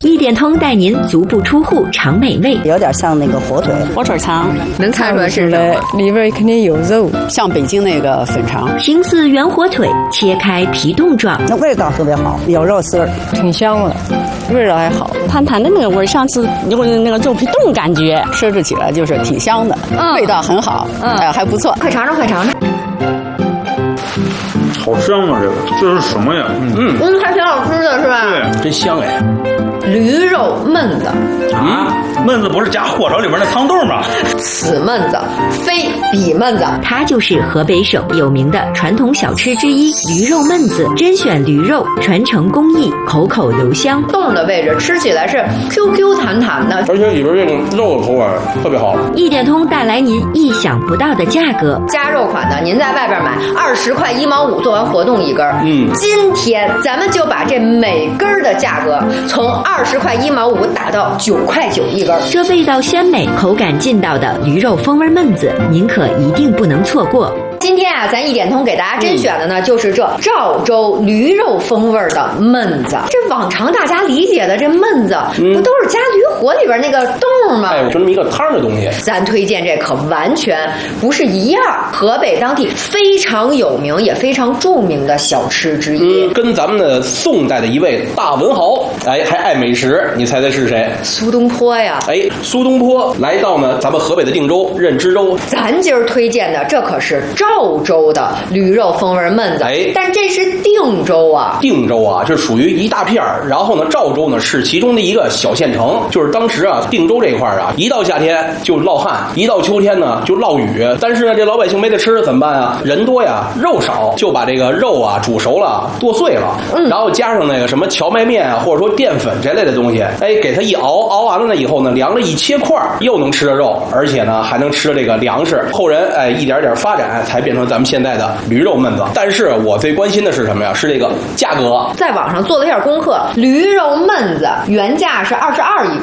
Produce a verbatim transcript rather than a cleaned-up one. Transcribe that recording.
一点通带您足不出户尝美味， 有点像那个火腿， 火腿肠， 能猜出来是什么？ 里边肯定有肉， 像北京那个粉肠， 形似圆火腿，切开皮冻状， 那味道特别好，有肉丝儿， 挺香的，味道还好， 弹弹的那个味，像是有那个肉皮冻感觉， 吃着起来就是挺香的， 嗯、 味道很好，嗯、呃，还不错， 快尝尝，快尝尝。 好香啊！这个这是什么呀？ 嗯嗯，还挺好吃的，是吧？ 对，真香哎！ 驴肉焖子啊，焖子不是加火烧里面的汤豆吗？ 此焖子非彼焖子， 它就是河北省有名的传统小吃之一——驴肉焖子。甄选驴肉，传承工艺，口口留香。 冻的位置吃起来是 Q Q 弹弹的， 而且里边这种肉的口感特别好。 一点通带来您意想不到的价格， 加肉款的您在外边买二十块一毛五，做完活动一根。嗯，今天咱们就把这每根的价格从二十块一毛五打到九块九一根。 这味道鲜美、口感劲道的驴肉风味焖子，您可一定不能错过。 今天啊，咱一点通给大家甄选的呢，嗯、就是这赵州驴肉风味的焖子。这往常大家理解的这焖子，嗯、不都是加驴火里边那个冻吗？ 哎，就这么一个汤的东西。 咱推荐这可完全不是一样。河北当地非常有名也非常著名的小吃之一， 嗯、跟咱们的宋代的一位大文豪，哎，还爱美食，你猜猜是谁？ 苏东坡呀！ 哎，苏东坡来到呢咱们河北的定州任知州。 咱今儿推荐的这可是赵州的驴肉风味焖子，哎，但这是定州啊。 定州啊，这属于一大片儿，然后呢，赵州呢是其中的一个小县城。就是当时啊，定州这一块啊，一到夏天就涝旱，一到秋天呢就涝雨。但是呢，这老百姓没得吃怎么办啊？人多呀，肉少，就把这个肉啊煮熟了，剁碎了，嗯、然后加上那个什么荞麦面啊，或者说淀粉这类的东西，哎，给它一熬，熬完了呢以后呢，凉了一切块，又能吃着肉，而且呢还能吃着这个粮食。后人哎一点点发展，才变成咱们现在的驴肉焖子。但是我最关心的是什么呀？是这个价格。 在网上做了一下功课，驴肉焖子原价是二十二一。